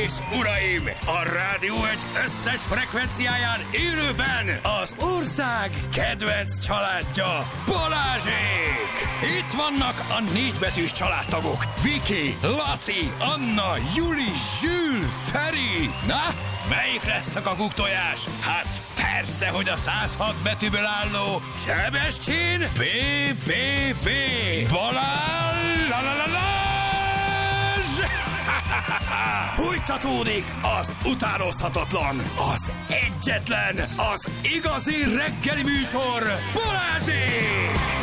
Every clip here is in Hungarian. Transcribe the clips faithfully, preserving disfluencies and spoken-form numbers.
és uraim, a Rádió egy összes frekvenciáján élőben az ország kedvenc családja, Balázsék! Itt vannak a négybetűs családtagok, Viki, Laci, Anna, Juli, Zsül, Feri. Na, melyik lesz a kakuktojás? Hát persze, hogy a száz hat betűből álló Sebestyén bé bé bé Balázs! La, la, la, la. Fújtatódik az utánozhatatlan, az egyetlen, az igazi reggeli műsor, Balázsék!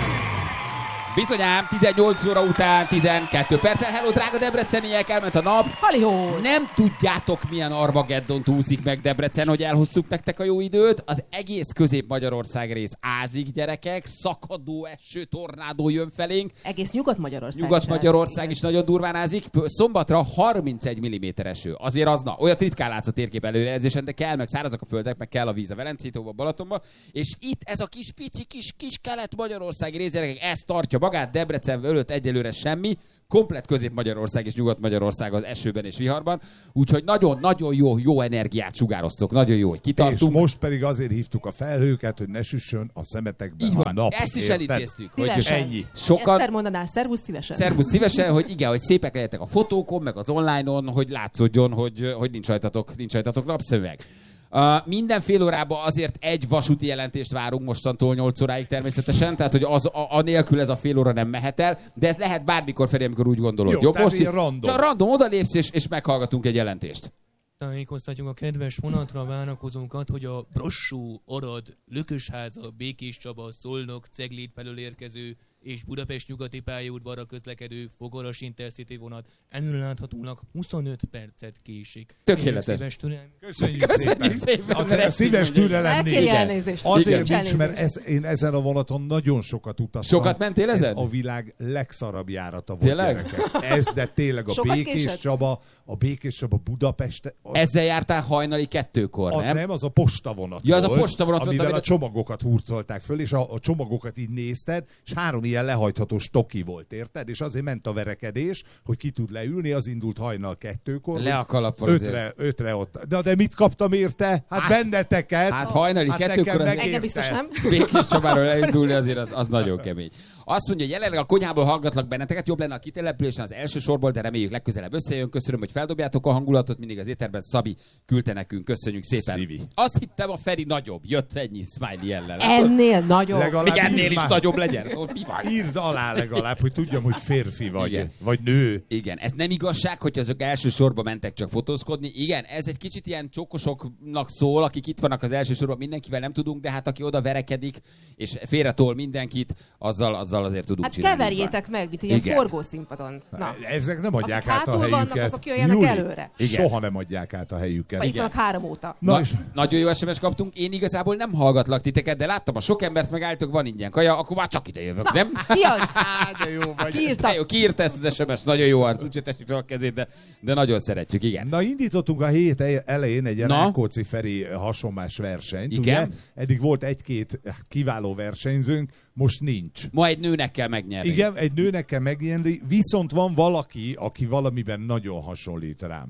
Bizonyám, tizennyolc óra után tizenkét perccel. Hello, drága debreceniek, elment a nap. Halihó! Nem tudjátok, milyen Armageddont úszik meg Debrecen, hogy elhoztuk nektek a jó időt. Az egész Közép-Magyarország rész ázik, gyerekek. Szakadó eső, tornádó jön felénk. Egész Nyugat-Magyarország. Nyugat-Magyarország is, is nagyon durván ázik. Szombatra harmincegy milliméter eső. Azért az, na, olyat ritkán látsz a térkép előrejelzésen, de kell, meg szárazak a földek, meg kell a víz a Velencétóba, Balatonba. És itt ez a kis pici, kis, kis kelet-magyarországi rész, gyerekek, ez tartja magát. Debrecen fölött egyelőre semmi, komplett Közép-Magyarország és Nyugat-Magyarország az esőben és viharban, úgyhogy nagyon-nagyon jó, jó energiát sugároztok, nagyon jó, hogy kitartunk. És most pedig azért hívtuk a felhőket, hogy ne süssön a szemetekben így a van. nap. Ezt is elintéztük. Hogy ennyi. Sokan... Eszter mondaná, szervusz szívesen. Szervusz szívesen, hogy igen, hogy szépek legyetek a fotókon, meg az online-on, hogy látszódjon, hogy, hogy nincs rajtatok, nincs rajtatok napszöveg. Uh, minden fél órában azért egy vasúti jelentést várunk mostantól nyolc óráig természetesen, tehát hogy az, a, a nélkül ez a fél óra nem mehet el, de ez lehet bármikor felé, amikor úgy gondolod. Jó, Jobb, most ilyen random. Csak random odalépsz és, és meghallgatunk egy jelentést. Tájékoztatjuk a kedves vonatra várakozókat, hogy a Brassó, Arad, Lökösháza, Békés Csaba, Szolnok, Ceglét felől érkező és Budapest nyugati pályaudvarra közlekedő Fogaras Intercity vonat előreláthatólag huszonöt percet késik. Tökéletes. Köszönjük, Köszönjük szépen. A te szíves türelem Elkérj nincs. elnézést. Azért Igen. nincs, mert ez, én ezen a vonaton nagyon sokat utaztam. Sokat mentél ezen? Ez a világ legszarabb járata volt, Tényleg? gyerekek. Ez, de tényleg a Sokat Békés késett? Csaba, a Békés Csaba Budapest. Az, Ezzel jártál hajnali kettőkor, az nem? nem, az a postavonat Ja, az a volt, postavonat volt, amivel amit a a- csomagokat hurcolták föl, és a, a csomagokat így nézted, és három ilyen lehajtható stoki volt, érted? És azért ment a verekedés, hogy ki tud leülni, az indult hajnal kettőkor. Le a kalappal ötre, ötre ott. De, de mit kaptam érte? Hát, Hát- hát benneteket. hát hajnali hát kettőkor nekem az- megérte. Engem biztos nem. Békés Csabáról elindulni azért az, az nagyon kemény. Azt mondja, jelenleg a konyhából hallgatlak benneteket, jobb lenne a kitelepülésen az első sorból, de reméljük legközelebb összejön. Köszönöm, hogy feldobjátok a hangulatot, mindig az éterben Szabi küldte nekünk, köszönjük szépen. Szívi. Azt hittem, a Feri nagyobb, jött ennyi smiley jellel. Ennél nagyobb. Legalább Még ennél írd is már- nagyobb legyen. Ó, mi van? Írd alá legalább, hogy tudjam, hogy férfi vagy, Igen. vagy nő. Igen, ez nem igazság, hogy azok első sorba mentek csak fotózkodni. Igen, ez egy kicsit ilyen csókosoknak szól, akik itt vannak az első sorban, mindenkivel nem tudunk, de hát aki oda verekedik, és félretol mindenkit, azzal, azzal azért tudunk Hát csinálni. keverjétek meg, mint ilyen Igen. forgószínpadon. Na. Ezek nem adják Akik át a hátul helyüket. vannak, azok jöjjenek Júli, előre. Igen. Soha nem adják át a helyüket. Vagy itt vannak három óta. Na, Na, és nagyon jó es em es kaptunk, én igazából nem hallgatlak titeket, de láttam, a sok embert megálltok, van ingyen kaja, akkor már csak ide jövök, nem? Ki az? Á, de jó vagy. Ki írta? De jó, kiírta ezt az es em es, nagyon jó arc, úgyse teszi fel a kezét, de, de nagyon szeretjük, igen. Na, indítottunk a hét elején egy Na? Rákóczi Feri hasonlás versenyt. Igen. Ugye? Eddig volt egy-két kiváló versenyzőnk, most nincs. Ma egy nőnek kell megnyerni. Igen, egy nőnek kell megnyerni, viszont van valaki, aki valamiben nagyon hasonlít rám.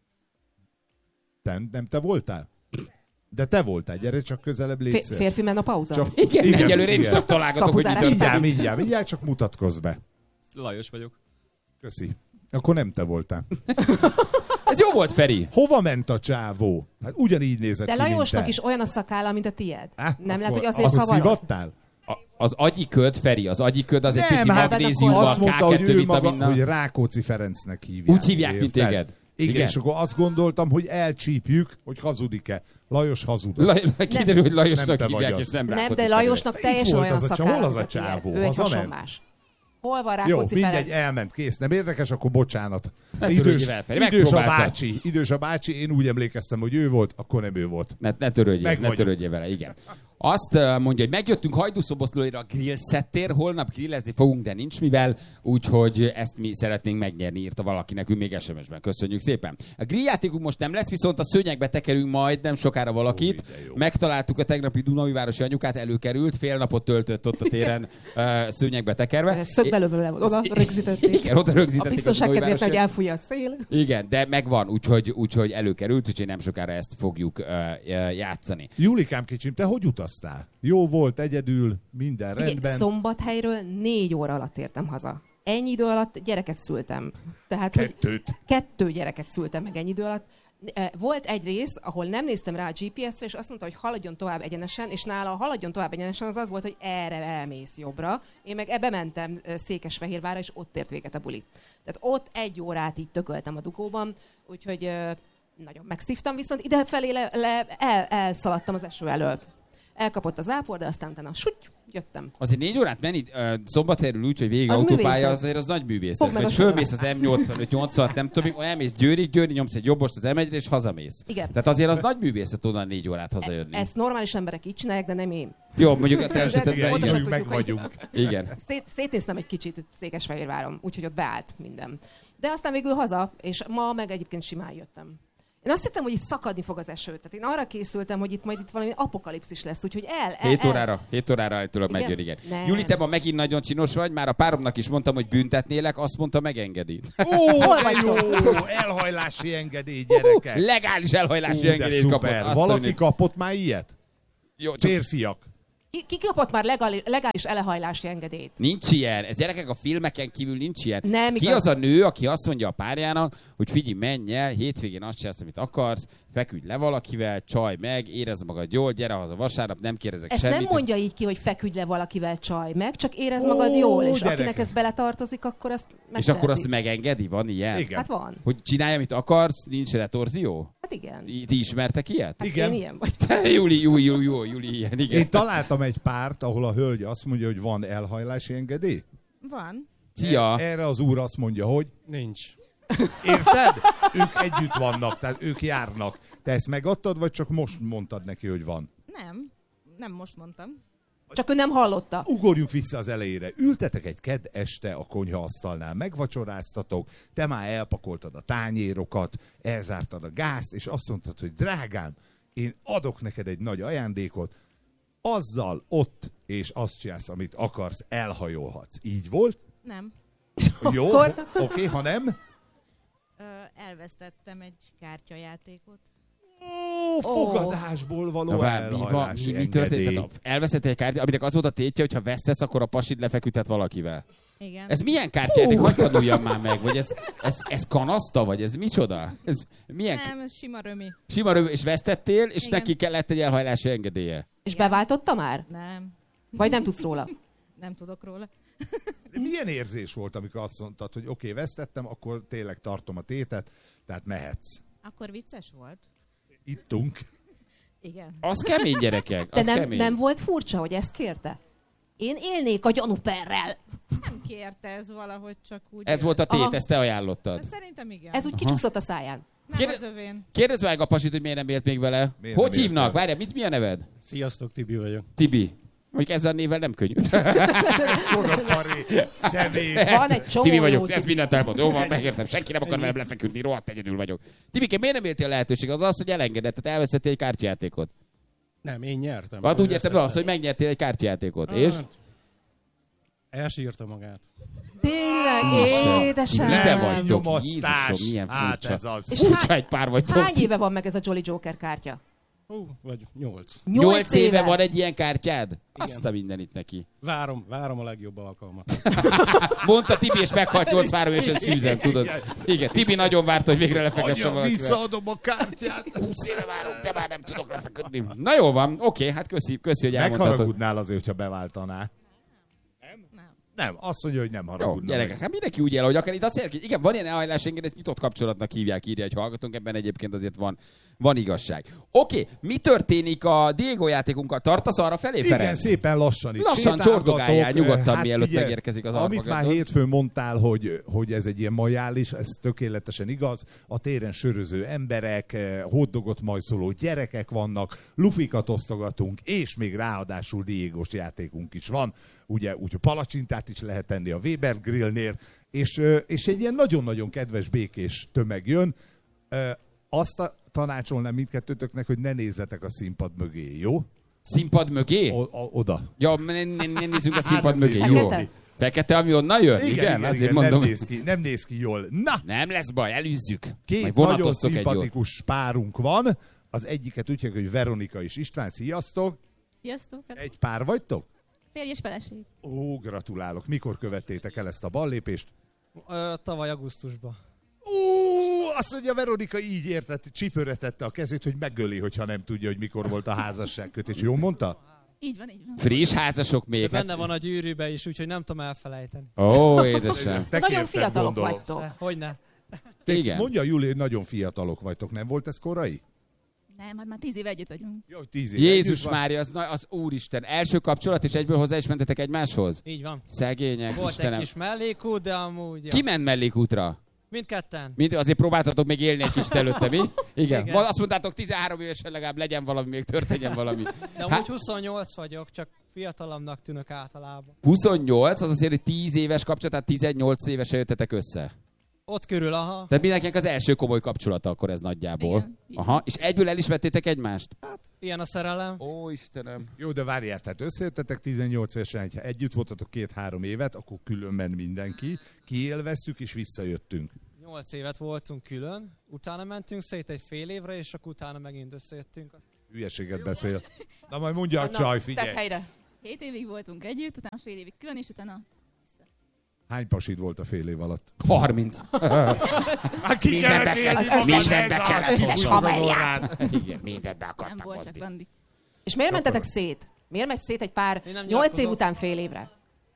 Te, nem te voltál? De te voltál, gyere csak közelebb, légy Fér- szíves. Férfi menopauza? Csak- Igen, Igen, egyelőre én is igen. csak találgatok, hogy mi Kapuzárás. történik. Mindjárt, mindjárt, mindjárt, csak mutatkozz be. Lajos vagyok. Köszi. Akkor nem te voltál. Ez jó volt, Feri. Hova ment a csávó? Hát ugyanígy nézett De ki, mint Lajosnak te. is olyan a szakálla, mint a tied. Á, Nem lehet, akkor hogy azért az a kavarod? szivattál? A, az agyi köd, Feri, az agyi köd az egy Nem, pici hát magnéziummal, azt mondta, hogy ká kettő ő maga, vitaminnal. hogy Rákóczi Ferencnek hívják. Úgy hívják, mint érted? téged. Igen, Igen. és akkor azt gondoltam, hogy elcsípjük, hogy hazudik-e. Lajos hazudott. La, kiderül, hogy Nem Lajosnak te vagy hívják, az. és nem Nem, Rákóczi de Feri. Lajosnak Itt teljesen volt olyan az a csávó, szakálla, hol az mint a csávó? tied. Ő egy Hazament? hasonlás. Hol van Jó, Rákóczi mindegy, Ferenc? elment, kész. Nem érdekes, akkor bocsánat. Ne Idős, törődj vele, Feri, idős a megpróbáltad. bácsi, idős a bácsi, én úgy emlékeztem, hogy ő volt, akkor nem ő volt. Ne, ne törődjél, Meg ne vagyunk. törődjél vele, igen. Azt mondja, hogy megjöttünk Hajdúszoboszlóira a grill szettér, holnap grillezni fogunk, de nincs mivel, úgyhogy ezt mi szeretnénk megnyerni, írta valaki nekünk még es em es-ben. Köszönjük szépen. A grilljátékunk most nem lesz, viszont a szőnyegbe tekerünk majd nem sokára valakit. Ó, megtaláltuk a tegnapi Dunaújvárosi anyukát, előkerült, fél napot töltött ott a téren uh, szőnyegbe tekerve. Szögbelövőle oda rögzítették. Igen, oda rögzítették. A biztonság kedvéért, hogy elfújja a szél. Igen, de megvan, úgyhogy, úgyhogy előkerült, úgyhogy nem sokára ezt fogjuk uh, játszani. Julikám kicsim, te hogy utaztál? Jó volt, egyedül, minden Figyelj, rendben. Szombathelyről négy óra alatt értem haza. Ennyi idő alatt gyereket szültem. Tehát, Kettőt. Hogy kettő gyereket szültem meg ennyi idő alatt. Volt egy rész, ahol nem néztem rá a gé pé es-re, és azt mondta, hogy haladjon tovább egyenesen, és nála a haladjon tovább egyenesen az az volt, hogy erre elmész jobbra. Én meg ebbe mentem Székesfehérvárra, és ott ért véget a buli. Tehát ott egy órát így tököltem a dugóban, úgyhogy nagyon megszívtam, viszont idefelé le, le, el, elszaladtam az eső elől. Elkapott az ápor, de aztán utána süty, jöttem. Azért négy órát menni uh, Szombathelyről úgy, hogy végig Az autópálya, művészet. azért az nagy művészet. Fogd meg Hogy a fölmész az em nyolcvanöt nyolcvan, nem tudom, elmész Győrig, Győri nyomsz egy jobbost az em egyre, és hazamész. Igen. Tehát azért az nagy művészet onnan négy órát hazajönni. Ezt normális emberek így csinálják, de nem én. Jó, mondjuk a te De- esetedben Igen, Pontosan így igen. tudjuk, meg hogy- vagyunk. Igen. Szét, szétnéztem egy kicsit Székesfehérváron, úgyhogy ott beállt minden. De aztán végül haza, és ma meg egyébként simán jöttem. Én azt hittem, hogy itt szakadni fog az eső. Tehát én arra készültem, hogy itt majd itt valami apokalipszis lesz, úgyhogy el, el, hét el. órára, hét órára állítólag Igen? megjön, igen. Nem. Juli, te ma megint nagyon csinos vagy, már a páromnak is mondtam, hogy büntetnélek, azt mondta, megengedi. Ó, Hol de vagytok? jó! Elhajlási engedély, gyerekek. Legális elhajlási Ú, de engedélyt kapott. szuper. Azt Valaki mondja, kapott már ilyet? jó, csak Férfiak. Ki, ki kapott már legális, legális elehajlási engedélyt? nincs ilyen. Ez gyerekek, a filmeken kívül nincs ilyen. Nem Ki igaz. az a nő, aki azt mondja a párjának, hogy figyelj, menj el, hétvégén azt csinálsz, amit akarsz, feküdj le valakivel, csaj meg, érezd magad jól, gyere haza vasárnap, nem kérdezek Ezt semmit. nem mondja így ki, hogy feküdj le valakivel, csaj meg, csak érezd Ó, magad jól, és gyerekek. akinek ez beletartozik, akkor azt megteheti. És akkor azt megengedi? Van ilyen? Igen. Hát van. Hogy csinálj, amit akarsz, nincs retorzió? Hát igen. I- Ti ismertek ilyet? Hát Igen. én ilyen vagy. Júli, Júli, Júli, Júli, Júli, ilyen, igen. Én találtam egy párt, ahol a hölgy azt mondja, hogy van elhajlási engedély. Van. Szia! Erre az úr azt mondja, hogy Nincs. érted? Ők együtt vannak, tehát ők járnak. Te ezt megadtad, vagy csak most mondtad neki, hogy van? Nem. Nem most mondtam. Csak ő nem hallotta. Ugorjuk vissza az elejére. Ültetek egy kedd este a konyhaasztalnál, megvacsoráztatok, te már elpakoltad a tányérokat, elzártad a gázt, és azt mondtad, hogy drágám, én adok neked egy nagy ajándékot, azzal ott, és azt csinálsz, amit akarsz, elhajolhatsz. Így volt? Nem. Jó, Akkor- oké, ha nem? Ö, elvesztettem egy kártyajátékot. Ó, fogadásból való Na várj, mi, van, elhajlási mi, mi történt? engedély. Tehát elvesztettél egy kártyát, aminek az volt a tétje, hogy ha vesztesz, akkor a pasid lefeküdhet valakivel. Igen. Ez milyen kártyájáték? Hogy tanuljam már meg? Vagy ez, ez, ez kanaszta? Vagy ez micsoda? Ez milyen Nem, ez sima römi. sima röv, és vesztettél, és Igen. neki kellett egy elhajlási engedélye. És beváltotta már? Nem. Vagy nem tudsz róla? Nem tudok róla. De milyen érzés volt, amikor azt mondtad, hogy oké, okay, vesztettem, akkor tényleg tartom a tétet, tehát mehetsz. Akkor vicces volt. Ittunk. Igen. Az kemény, gyerekek. De Az nem, kemény. nem volt furcsa, hogy ezt kérte? Én élnék a gyanúperrel. Nem kérte ez valahogy csak úgy. Ez volt a tét, Aha. ezt te ajánlottad. De szerintem igen. Ez úgy kicsúszott a száján. Nem Kérde- az övén. Kérdezd meg a pasit, hogy miért nem élt még vele. Miért Hogy nem élt hívnak? vele? Várjál, mit, mi a neved? Sziasztok, Tibi vagyok. Tibi. Mondjuk ezzel a névvel nem könnyű. Korapari személy. Van egy csomó Tibi jó vagyok, Tibi. ez mindent elmond. Jó van, megértem. Senki nem akar velem lefeküdni, rohadt egyedül vagyok. Tibike, miért nem éltél lehetőség? Az az, hogy elengedett, tehát elvesztettél egy kártyajátékot. Nem, én nyertem. Hát úgy értem, de Összesen. az, hogy megnyertél egy kártyajátékot. Hát, És? Elsírta magát. Tényleg, Isten. édesem. Mi te Nem, vagytok? nyomasztás. Jézusom, milyen Hát furcsa. ez az. És Furcsa egy pár vagytok. Hány éve van meg ez a Jolly Joker kártya? Hú, vagy nyolc. Nyolc éve van egy ilyen kártyád? Azt a mindenit neki. Várom, várom a legjobb alkalmat. Mondta Tibi, és meghalt nyolc várom, és egy szűzen, tudod. Igen, Tibi nagyon várta, hogy végre lefekesse Anya, valakivel. visszaadom a kártyát. húsz éve várom, de már nem tudok lefeküdni. Na jó van, oké, hát köszi, köszi, hogy elmondtad. Megharagudnál azért, hogyha beváltanál. Nem. Nem, azt mondja, hogy nem Jó, haragudna. gyerekek, hát mindenki úgy él, hogy akár itt azt jelenti, igen, van ilyen elhajlás, engem ezt nyitott kapcsolatnak hívják, írja egy hallgatónk, ebben egyébként azért van, van igazság. Oké, okay, mi történik a Diego játékunkkal? Tartasz arra felé, Igen, Ferenc? szépen lassan itt Lassan sétálgatok. csordogáljál nyugodtan, Hát mielőtt figyelj, megérkezik az amit Armageddon. már hétfőn mondtál, hogy, hogy ez egy ilyen majális, ez tökéletesen igaz. A téren söröző emberek, hotdogot majszoló gyerekek vannak, lufikat osztogatunk, és még ráadásul Diégos játékunk is van. Ugye, úgyhogy palacsintát is lehet tenni a Weber Grillnél, és, és egy ilyen nagyon-nagyon kedves, békés tömeg jön. Azt a tanácsolnám mindkettőtöknek, hogy ne nézzetek a színpad mögé, jó? Színpad mögé? O, o, oda. Ja, ne, ne, ne nézzünk a színpad Hát, mögé, nem jó? Fekete? Fekete, ami onnan jön? Igen, igen, igen, azért igen mondom. nem, néz ki, nem néz ki jól. Na, Nem lesz baj, elűzzük. két Majd nagyon vonatoztok egy jót. szimpatikus párunk van. Az egyiket úgy hívják, hogy Veronika és István. Sziasztok! Sziasztok! Egy pár vagytok? Férj és feleség. Ó, gratulálok. Mikor követtétek el ezt a ballépést? Ö, tavaly augusztusban. Ó, azt mondja, Veronika így értett, csipőretette a kezét, hogy megöli, hogyha nem tudja, hogy mikor volt a házasságkötés. Jól mondta? Így van, így van. Friss házasok még. De benne Hát... van a gyűrűbe is, úgyhogy nem tudom elfelejteni. Ó, édesem. Te Nagyon kérted, fiatalok gondolom. vagytok. Hogyne? Igen. Mondja, Júli, hogy nagyon fiatalok vagytok. Nem volt ez korai? Nem, hát már tíz éve együtt vagyunk. Jó, tíz év együtt Jézus van. Mária, az, na- az Úristen. Első kapcsolat, és egyből hozzá is mentetek egymáshoz? Így van. Szegények, Volt Istenem. egy kis mellékút, de amúgy... Ja. Ki ment mellékútra? Mindketten. Mind, azért próbáltatok még élni egy kicsit előtte, mi? Igen. Igen. Igen. Azt mondtátok, tizenhárom évesen legalább legyen valami, még történjen valami. De amúgy huszonnyolc vagyok, csak fiatalabbnak tűnök általában. huszonnyolc, az azért, hogy tíz éves kapcsolat, tehát tizennyolc évesen jöttetek össze. Ott körül, aha. Tehát mindenkinek az első komoly kapcsolata akkor ez nagyjából. Igen, igen. Aha, és egyből el is vettétek egymást? Ilyen a szerelem. Ó, Istenem. Jó, de várjál, tehát összejöttetek tizennyolc évesen, ha együtt voltatok két-három évet, akkor külön ment mindenki, kiélveztük és visszajöttünk. Nyolc évet voltunk külön, utána mentünk szét egy fél évre, és akkor utána megint összejöttünk. Hülyeséget beszél. Na majd mondja a Na, csaj, tedd figyelj. helyre. Hét évig voltunk együtt, utána fél évig külön, és utána... Hány pasid volt a fél év alatt? harminc. Hát ki Mindenbe kellett élni, kellett- most mindenbe ez az, kellett kifújt összes az haverját. orrát. Igen, mindent be Nem akartam volt csak hozni. Bandi. És miért mentetek szét? Miért megy szét egy pár Én nem nyolc év nyilatkozom. után fél évre?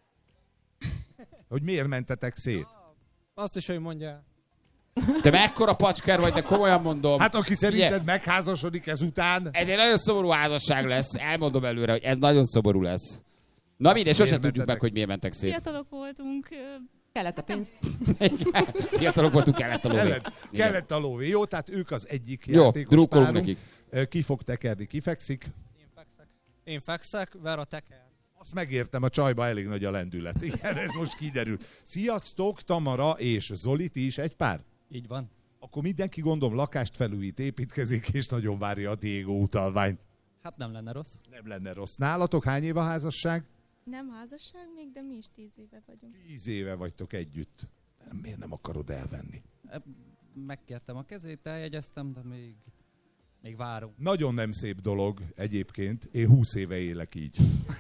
Hogy miért mentetek szét? Azt is, hogy mondja. Te mekkora pacsker vagy, de komolyan mondom. Hát aki szerinted Figyelj, megházasodik ezután, ez egy nagyon szomorú házasság lesz. Elmondom előre, hogy ez nagyon szomorú lesz. Na mindegy, sosem Miért tudjuk mentetek? meg, hogy miért mentek szét. Fiatalok voltunk, ö, Kellett a pénz. Fiatalok voltunk, kellett a lóvé. kellett, Igen. kellett a lóvé. Jó, tehát ők az egyik Jó, játékos drukkolunk párunk. nekik. Ö, Ki fog tekerni, kifekszik. Én fekszek. Én fekszek, Vera teker. Azt megértem, a csajba elég nagy a lendület. Igen, ez most kiderült. Sziasztok, Tamara és Zoli, ti is egy pár? Így van. Akkor mindenki gondolom lakást felújít, építkezik, és nagyon várja a Diego utalványt. Hát nem lenne rossz. Nem lenne rossz. Nálatok hány év a házasság? Nem házasság még, de mi is tíz éve vagyunk. Tíz éve vagytok együtt. Nem, miért nem akarod elvenni? Megkértem a kezét, eljegyeztem, de még, még várunk. Nagyon nem szép dolog egyébként. Én húsz éve élek így.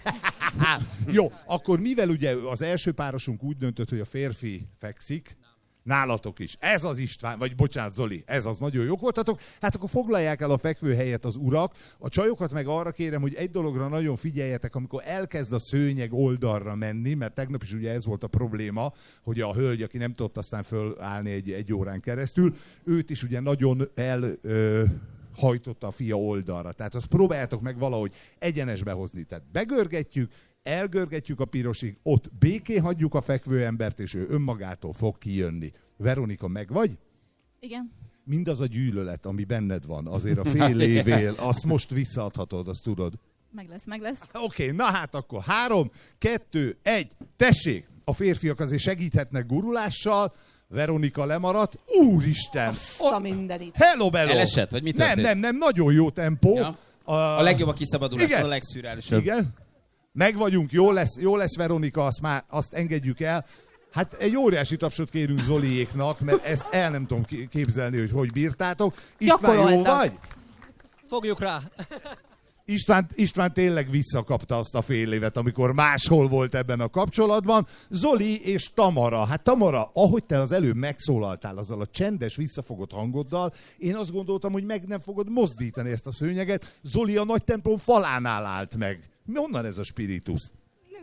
Jó, akkor mivel ugye az első párosunk úgy döntött, hogy a férfi fekszik, nálatok is. Ez az István, vagy bocsánat, Zoli, ez az, nagyon jók voltatok. Hát akkor foglalják el a fekvőhelyet az urak. A csajokat meg arra kérem, hogy egy dologra nagyon figyeljetek, amikor elkezd a szőnyeg oldalra menni, mert tegnap is ugye ez volt a probléma, hogy a hölgy, aki nem tudott aztán fölállni egy, egy órán keresztül, őt is ugye nagyon el... Ö, hajtotta a fia oldalra. Tehát azt próbáljátok meg valahogy egyenesbe hozni. Tehát begörgetjük, elgörgetjük a pirosig, ott béké hagyjuk a fekvőembert, és ő önmagától fog kijönni. Veronika, meg vagy? igen. Mindaz a gyűlölet, ami benned van, azért a fél évél, azt most visszaadhatod, azt tudod. Meg lesz, meg lesz. Oké, okay, na hát akkor három, kettő, egy, tessék! A férfiak azért segíthetnek gurulással, Veronika lemaradt. Úristen! Azt a mindenit. Hello, bello! Elesett, vagy mi Nem, történt? nem, nem, nagyon jó tempó. Ja. A, A legjobb a kiszabadulás, Igen. a legszürreálisabb. Igen. Meg vagyunk, jó lesz, jó lesz Veronika, azt már azt engedjük el. Hát egy óriási tapsot kérünk Zoliéknak, mert ezt el nem tudom képzelni, hogy hogy bírtátok. István, jó Gyakoroltak. vagy? Fogjuk rá. István, István tényleg visszakapta azt a fél évet, amikor máshol volt ebben a kapcsolatban. Zoli és Tamara. Hát Tamara, ahogy te az előbb megszólaltál azzal a csendes, visszafogott hangoddal, én azt gondoltam, hogy meg nem fogod mozdítani ezt a szőnyeget. Zoli a nagy templom falánál állt meg. Mi onnan ez a spiritus? Nem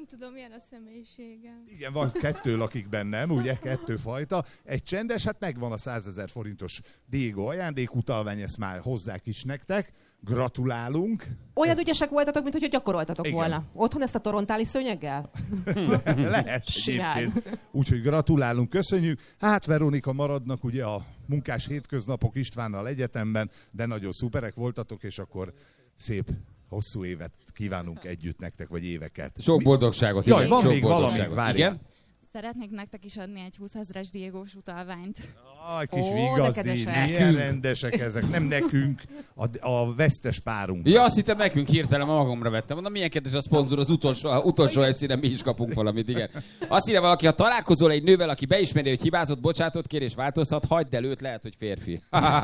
Nem tudom, milyen a személyiségem. Igen, van kettő lakik bennem, ugye, kettő fajta. Egy csendes, hát megvan a százezer forintos Diego ajándékutalvány, ezt már hozzák is nektek. Gratulálunk. Olyan Ez... ügyesek voltatok, mint hogy gyakoroltatok Igen. volna. Otthon ezt a torontáli szőnyeggel? Lehet egyébként. Úgyhogy gratulálunk, köszönjük. Hát Veronika, maradnak ugye a munkás hétköznapok Istvánnal egyetemben, de nagyon szuperek voltatok, és akkor szép hosszú évet kívánunk együtt nektek, vagy éveket. Sok boldogságot. Jaj, igen, van sok még valami, boldogságot. várjál. Igen? Szeretnék nektek is adni egy húszezres Diegós utalványt. Aj, kis Ó, vigazdi, neked milyen Nekünk. rendesek ezek, nem nekünk, a, a vesztes párunk. Ja, azt hittem nekünk hirtelen, magamra vettem. Mondom, milyen kedves a szponzor, az utolsó, a utolsó helyszínen mi is kapunk valamit, igen. Azt írja valaki, ha találkozol egy nővel, aki beismeri, hogy hibázott, bocsátot kér és változtat, hagyd el őt, lehet, hogy férfi.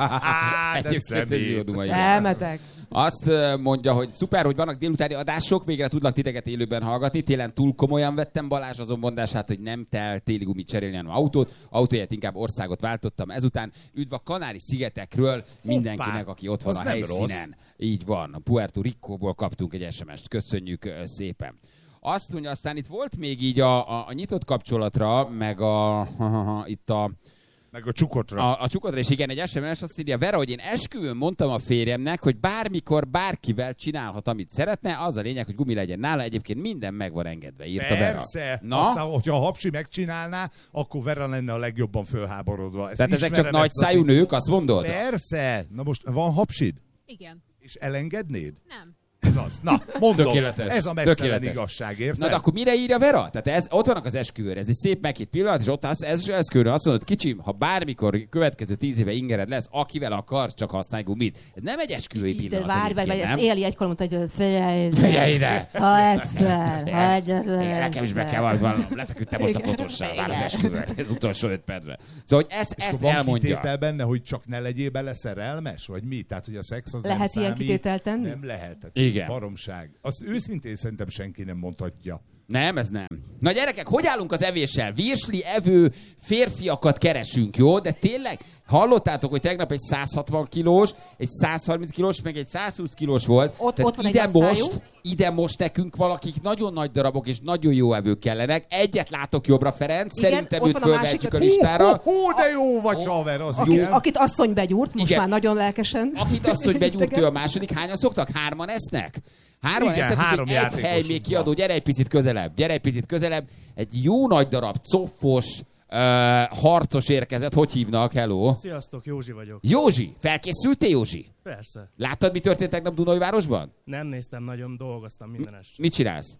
Á, de Egyébként ez jó szemét. duma, igen. Elmetek. Azt ö, mondja, hogy szuper, hogy vannak délutáni adások, végre tudlak titeket élőben hallgatni. Télen túl komolyan vettem Balázs azon mondását, hogy nem kell téli gumit cserélni, hanem autót. Autóját inkább országot váltottam ezután. Üdv a Kanári-szigetekről mindenkinek, aki ott van az a nem helyszínen. rossz. Így van. Puerto Ricóból kaptunk egy es em est. Köszönjük ö, szépen. Azt mondja, aztán itt volt még így a, a, a nyitott kapcsolatra, meg a, a itt a Meg a csukotra. a, a csukodra, és igen, egy es em es azt írja, Vera, hogy én esküvőn mondtam a férjemnek, hogy bármikor, bárkivel csinálhat, amit szeretne, az a lényeg, hogy gumi legyen nála, egyébként minden meg van engedve, írta Vera. Persze. Na? Aztán, hogyha a Hapsi megcsinálná, akkor Vera lenne a legjobban fölháborodva. Ezt Tehát ezek ismerem, csak nagy ezt a szájú típust. nők, azt mondod? Persze. Na most van Hapsid? Igen. És elengednéd? Nem. Ez az. Na, mondom. Tökéletes. Ez a mesztelen Tökéletes. igazság, érted? Na de akkor mire írja Vera? Tehát ez, ott vannak az esküvőre, ez egy szép meghitt pillanat, és ott az ez, esküvőre azt mondod, kicsim, ha bármikor következő tíz éve ingered lesz, akivel akarsz, csak használj gumit. Ez nem egy esküvői De pillanat. várj, várj, egyébként, ezt nem? Éli egykor mondta, hogy figyelj ide. Figyelj ide! Ha egyszer, ha egyszer. Igen, nekem is be kell vallanom. Lefeküdtem most a fotóssal, vár az esküvőt, ez utolsó öt percben. Szóval, hogy ezt, És ezt akkor van elmondja. kitétel benne, hogy csak ne legyél bele szerelmes, vagy mi? Tehát, hogy a szex az Lehet nem ilyen számít. kitételt tenni? Nem lehet. Tehát Igen. Baromság. Azt őszintén szerintem senki nem mondhatja. Nem, ez nem. Na gyerekek, hogy állunk az evéssel? Virsli evő férfiakat keresünk, jó? De tényleg, hallottátok, hogy tegnap egy száz hatvan kilós, egy száz harminc kilós, meg egy száz húsz kilós volt. Ott- Tehát ott van egy ide nagyszájú. most, ide most nekünk valakik nagyon nagy darabok és nagyon jó evők kellenek. Egyet látok jobbra, Ferenc. Igen, Szerintem ott őt van a fölvehetjük másik a listára. Hú, hú, de jó vagy, haver, az Akit, igen. akit asszony begyúrt, most Igen. már nagyon lelkesen. Akit azt, hogy begyúrt ő a második, hányan szoktak? Hárman esznek? Hárman Igen, esznek, három úgyhogy egy játékosunk hely még van. kiadó, gyere egy picit közelebb, gyere egy picit közelebb. Egy jó nagy darab, coffos, uh, harcos érkezett, hogy hívnak? Hello. Sziasztok, Józsi vagyok. Józsi, felkészültél, Józsi? Persze. Láttad, mi történt tegnap Dunajvárosban? Nem néztem nagyon, dolgoztam minden este. Mit csinálsz?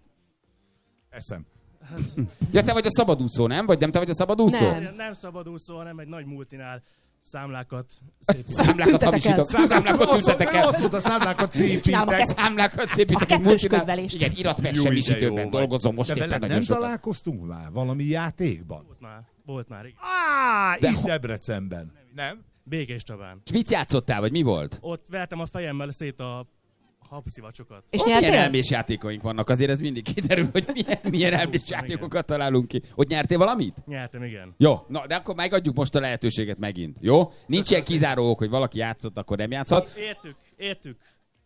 Eszem. Ja, te vagy a szabadúszó, nem? Vagy nem te vagy a szabadúszó? Nem, nem szabadúszó, hanem egy nagy multinál számlákat szép. Számlákat Tüntetek el. hamisítok. Számlákat tüntetek el. Azt mondta, számlákat Csinálom a szépítek. kezt- Számlákat A szépítek. egy kettős multinál. könyvelést. Igen, Jó, de iratmegsemmisítőben jó vagy. dolgozom most De éppen veled nagyon nem sokat. találkoztunk már valami játékban? Volt már, volt már. igen. Á, De itt ho- Debrecenben. Nem? Békés Csabán. És mit játszottál, vagy mi volt? Ott vertem a fejemmel szét a habszivacsokat. És Ott milyen nyertél? elmés játékaink vannak, azért ez mindig kiderül, hogy milyen, milyen elmés Igen. játékokat találunk ki. Ott nyertél valamit? Nyertem, igen. Jó, na, de akkor megadjuk most a lehetőséget megint, jó? Nincs ilyen kizáró ok, hogy valaki játszott, akkor nem játszhat. Értük, értük.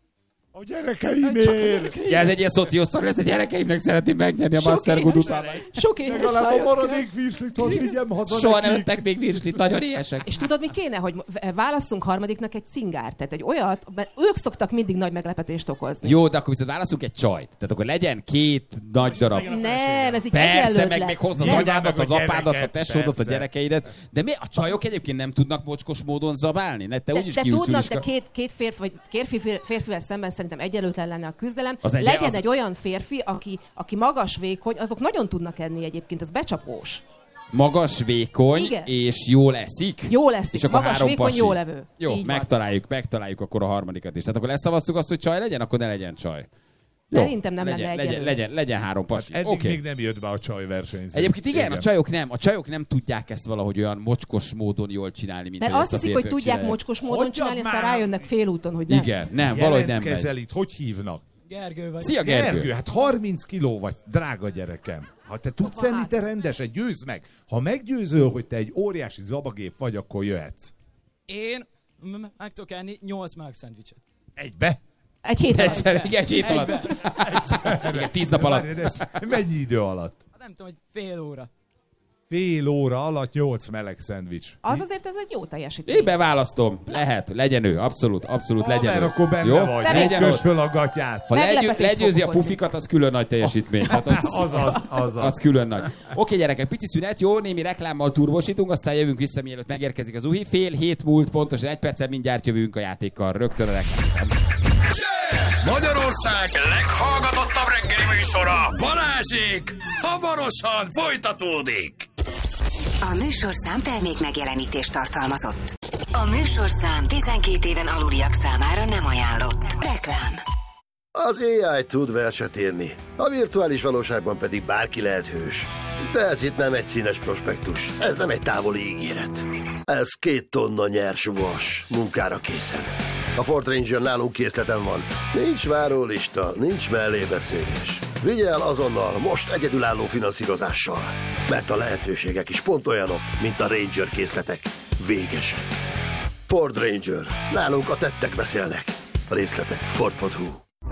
A gyerekeimért! Ja, ez egy ilyen szociosztori, ez a gyerekeimnek szeretném megnyerni a Sok Master éves- Good után. Sok éves Legalább a szájat maradék virslit, hogy vigyem haza Soha nem nekik. ettek még virslit, nagyon éhesek. És tudod, mi kéne, hogy válasszunk harmadiknak egy cingárt, tehát egy olyat, mert ők szoktak mindig nagy meglepetést okozni. Jó, de akkor viszont válaszunk egy csajt. Tehát akkor legyen két nagy darab. legyen a Nem, ez így Persze, egyenlőtlen. meg még hozza az Nyilván anyádat, meg az a apádat, a gyereket, tesódat, a persze. gyerekeidet. De mi? A csajok egyébként nem tudnak mocskos módon zabálni? Ne, te De, úgyis de kiülsz tudnak, Juliska. de két, két férfi, vagy férfi, férfivel szemben szerintem egyenlőtlen lenne a küzdelem. Az egy- Legyen az- egy olyan férfi, aki, aki magas, vékony, azok nagyon tudnak enni egyébként, az becsapós. Magas, vékony, Igen. és jól eszik. Jó lesz, És akkor magas, három vékony, pasi. jó levő. Jó, Így van. megtaláljuk, megtaláljuk akkor a harmadikat is. Tehát akkor leszavaztuk azt, hogy csaj legyen, akkor ne legyen csaj. Jó, Szerintem nem legyen, lenne legyen, egyelőre. legyen, legyen három pasi. Eddig Oké. még nem jött be a csajversenyző. Egyébként igen, a csajok nem, a csajok nem tudják ezt valahogy olyan mocskos módon jól csinálni, mint Mert hogy azt ezt a hiszik, hogy férfiak tudják csinálják. mocskos módon Hogyan csinálni, aztán már? rájönnek félúton, hogy nem. Igen, nem, valahogy nem megy. Jelentkezel itt, hogy hívnak? Gergő vagy. Szia, Gergő! Gergő, hát harminc kiló vagy, drága gyerekem. Ha te tudsz enni, te rendesen, győzd meg. Ha meggyőzöl, hogy te egy óriási zabagép vagy, akkor jöhetsz. Én m- meg tudok enni nyolc Mark szendvicset. Egybe? Egy hét alatt. Egyszer, igen, egy hét alatt. Igen, tíz nap alatt. Várj, ez mennyi idő alatt? Nem tudom, hogy fél óra. Fél óra alatt nyolc meleg szendvics. Az azért ez egy jó teljesítmény. Én beválasztom. Lehet, legyen ő. Abszolút, abszolút Ha, legyen mert ő. akkor benne Jó? vagy. Legyen Kös ott. föl a gatyát. Ha legyő, Meglepetés legyőzi a fokozni. pufikat, az külön nagy teljesítmény. Hát az, Azaz, azaz. az külön nagy. Oké, gyerekek, pici szünet, jó, némi reklámmal turvosítunk, aztán jövünk vissza, mielőtt megérkezik az uhi. Fél hét múlt, pontosan egy perccel mindjárt jövünk a játékkal. Rögtön a reklám. Magyarország leghallgatottabb reggeli műsora, Balázsék, hamarosan folytatódik. A műsorszám termék megjelenítést tartalmazott. A műsorszám tizenkét éven aluliak számára nem ajánlott. Reklám. Az á i tud verset írni, a virtuális valóságban pedig bárki lehet hős. De ez itt nem egy színes prospektus, ez nem egy távoli ígéret. Ez két tonna nyers vas, munkára készen. A Ford Ranger nálunk készleten van. Nincs várólista, nincs mellébeszélés. Vigye el azonnal, most egyedülálló finanszírozással. Mert a lehetőségek is pont olyanok, mint a Ranger készletek. Végesek. Ford Ranger. Nálunk a tettek beszélnek. A részletek ford pont hu.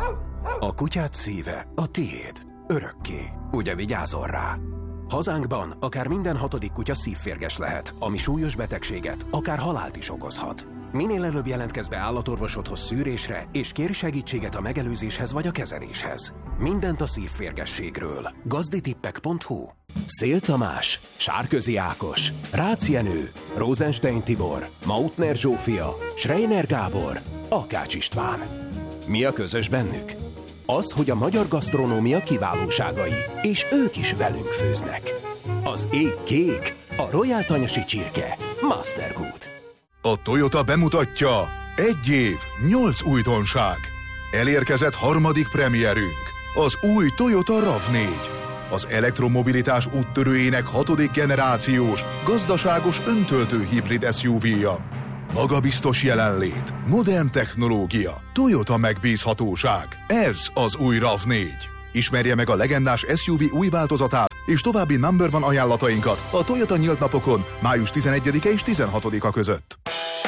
A kutyád szíve a tiéd. Örökké. Ugye vigyázol rá? Hazánkban akár minden hatodik kutya szívférges lehet, ami súlyos betegséget, akár halált is okozhat. Minél előbb jelentkezz be állatorvosodhoz szűrésre, és kérj segítséget a megelőzéshez vagy a kezeléshez. Mindent a szívférgességről. gazditippek pont hu. Szél Tamás, Sárközi Ákos, Rácz Jenő, Rosenstein Tibor, Mautner Zsófia, Schreiner Gábor, Akács István. Mi a közös bennük? Az, hogy a magyar gasztronómia kiválóságai, és ők is velünk főznek. Az ég kék, a Royal Tanyasi csirke, Mastergood. A Toyota bemutatja egy év, nyolc újdonság. Elérkezett harmadik premierünk, az új Toyota ráv négy. Az elektromobilitás úttörőjének hatodik generációs, gazdaságos öntöltő hibrid es u vé-ja. Magabiztos jelenlét, modern technológia, Toyota megbízhatóság. Ez az új ráv négy. Ismerje meg a legendás es u vé új változatát és további number one ajánlatainkat a Toyota nyílt napokon május tizenegyedike és tizenhatodika között.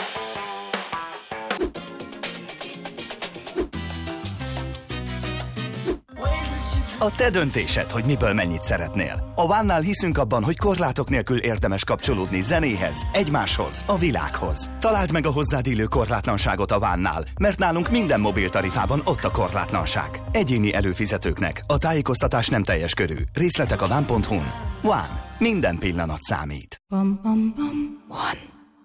A te döntésed, hogy miből mennyit szeretnél. A One-nál hiszünk abban, hogy korlátok nélkül érdemes kapcsolódni zenéhez, egymáshoz, a világhoz. Találd meg a hozzád illő korlátlanságot a One-nál, mert nálunk minden mobiltarifában ott a korlátlanság. Egyéni előfizetőknek a tájékoztatás nem teljes körű. Részletek a one pont hu-n. One. Minden pillanat számít. Bum, bum, bum. One.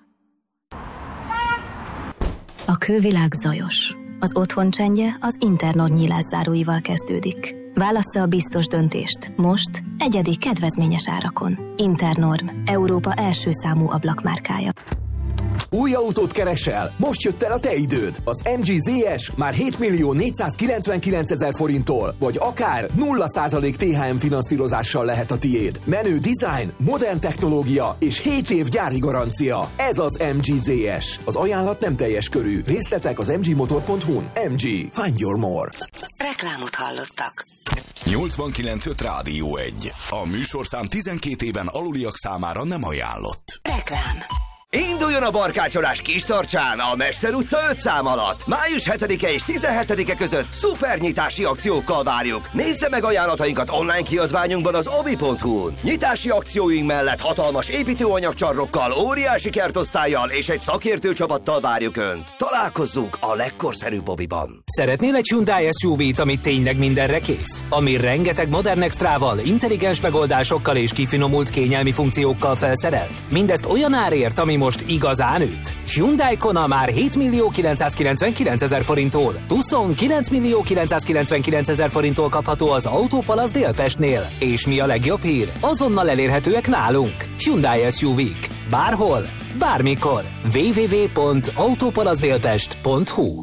A külvilág zajos. Az otthon csendje az Internorm nyílászáróival kezdődik. Válassza a biztos döntést. Most egyedi kedvezményes árakon. Internorm, Európa első számú ablakmárkája. Új autót keresel? Most jött el a te időd. Az em gé zé es már hét millió négyszázkilencvenkilencezer forinttól, vagy akár nulla százalék té há em finanszírozással lehet a tiéd. Menő design, modern technológia és hét év gyári garancia. Ez az em gé zé es. Az ajánlat nem teljes körű. Részletek az em gé motor pont hu-n. em gé. Find your more. Reklámot hallottak. nyolcvankilenc öt Rádió egy. A műsorszám tizenkét éven aluliak számára nem ajánlott. Reklám. Induljon a barkácsolás Kistarcsán a Mester utca öt szám alatt. május hetedike és tizenhetedike között szupernyitási akciókkal várjuk. Nézze meg ajánlatainkat online kiadványunkban az obi pont hu-n. Nyitási akcióink mellett hatalmas építőanyagcsarnokkal, óriási kertosztállyal és egy szakértő csapattal várjuk Önt. Találkozzunk a legkorszerűbb Obiban. Szeretnél egy Hyundai es u vé-t, ami tényleg mindenre kész? Ami rengeteg modern extrával, intelligens megoldásokkal és kifinomult kényelmi funkciókkal felszerelt? Mindezt olyan árért, ami most igazán üt. Hyundai Kona már hét millió kilencszázkilencvenkilencezer forinttól, Tucson kilenc millió kilencszázkilencvenkilencezer forinttól kapható az Autópalasz Délpestnél. És mi a legjobb hír? Azonnal elérhetőek nálunk. Hyundai es u vé-k. Bárhol, bármikor. double-u double-u double-u pont autopalaszdélpest pont hu.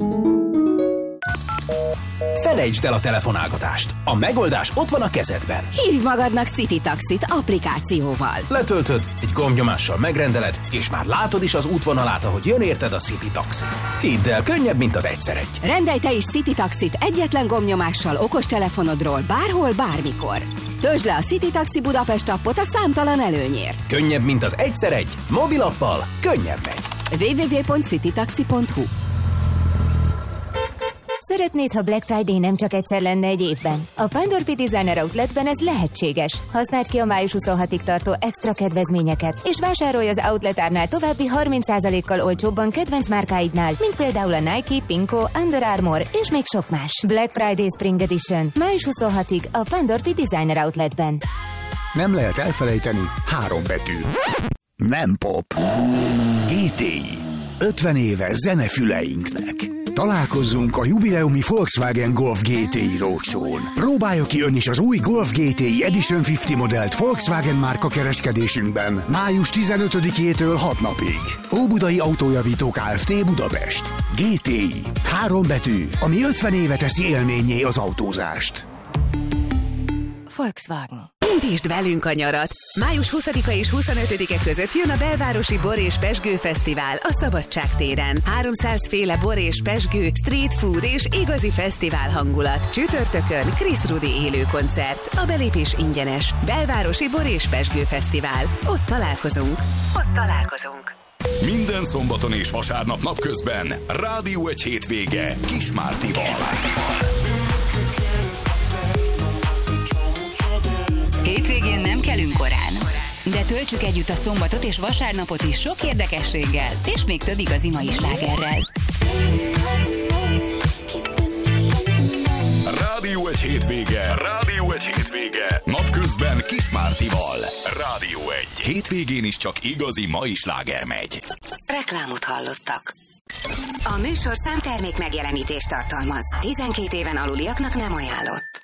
Felejtsd el a telefonálgatást. A megoldás ott van a kezedben. Hívj magadnak City Taxit applikációval. Letöltöd, egy gombnyomással megrendeled, és már látod is az útvonalát, ahogy jön érted a City Taxi. Hidd el, könnyebb, mint az egyszer egy. Rendelj te is City Taxit egyetlen gombnyomással okostelefonodról bárhol, bármikor. Töltsd le a City Taxi Budapest appot a számtalan előnyért. Könnyebb, mint az egyszer egy. Mobilappal könnyebb megy. double-u double-u double-u pont citytaxi pont hu. Szeretnéd, ha Black Friday nem csak egyszer lenne egy évben? A Pandorfi Designer Outletben ez lehetséges. Használd ki a május huszonhatodikáig tartó extra kedvezményeket, és vásárolj az outlet árnál további harminc százalékkal olcsóbban kedvenc márkáidnál, mint például a Nike, Pinko, Under Armour és még sok más. Black Friday Spring Edition. május huszonhatodikáig a Pandorfi Designer Outletben. Nem lehet elfelejteni három betű. Nem pop. gé té i. ötven éve zenefüleinknek. Találkozzunk a jubileumi Volkswagen Golf gé té i Roadshow-n. Próbálja ki ön is az új Golf gé té i Edition ötven modellt Volkswagen márka kereskedésünkben május tizenötödikétől hat napig. Óbudai Autójavító Kft. Budapest. gé té i. Három betű, ami ötven éve teszi élménnyé az autózást. Volkswagen. Indítsd velünk a nyarat! május huszadika és huszonötödike között jön a Belvárosi Bor és Pezsgő Fesztivál a Szabadság téren. háromszáz féle bor és pezsgő, street food és igazi fesztivál hangulat. Csütörtökön Krisz Rudi élő koncert. A belépés ingyenes. Belvárosi Bor és Pezsgő Fesztivál. Ott találkozunk. Ott találkozunk. Minden szombaton és vasárnap napközben Rádió egy hétvége Kis Mártival. Hétvégén nem kelünk korán, de töltsük együtt a szombatot és vasárnapot is sok érdekességgel, és még több igazi mai slágerrel. Rádió egy hétvége, Rádió egy hétvége, napközben Kis Mártival. Rádió egy. Hétvégén is csak igazi mai sláger megy. Reklámot hallottak. A műsor számtermék megjelenítést tartalmaz. tizenkét éven aluliaknak nem ajánlott.